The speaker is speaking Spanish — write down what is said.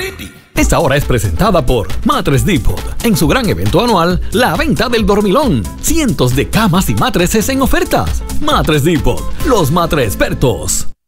ready. Esta hora es presentada por Matres Depot. En su gran evento anual, la venta del dormilón. Cientos de camas y matrices en ofertas. Matres Depot, los matre expertos.